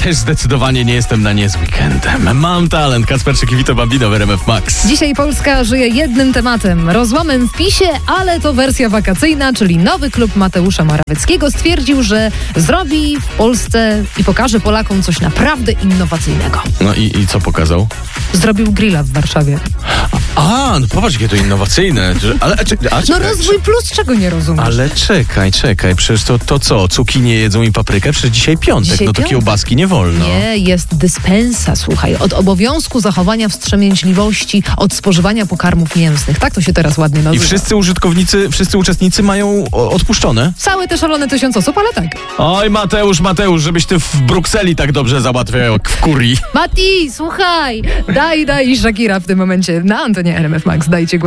też zdecydowanie nie jestem na nie z weekendem. Mam talent. Kacperczyk i Vito Bambino w RMF Max. Dzisiaj Polska żyje jednym tematem. Rozłamem w PiS-ie, ale to wersja wakacyjna, czyli nowy klub Mateusza Morawieckiego stwierdził, że zrobi w Polsce i pokaże Polakom coś naprawdę innowacyjnego. No i co pokazał? Zrobił grilla w Warszawie. No popatrz, jakie to innowacyjne. No rozwój plus, czego nie rozumiesz? Ale czekaj. Przecież to co? Cukinie jedzą i paprykę? Przecież dzisiaj piątek. Dzisiaj to piątek. kiełbaski nie wolno. Nie, jest dyspensa, słuchaj. Od obowiązku zachowania wstrzemięźliwości od spożywania pokarmów mięsnych. Tak to się teraz ładnie nazywa. I wszyscy uczestnicy mają odpuszczone? Całe te szalone 1000 osób, ale tak. Oj, Mateusz, żebyś ty w Brukseli tak dobrze załatwiał jak w kurii. Mati, słuchaj, daj Shakira w tym momencie na antenie RMF Max. Dajcie głos.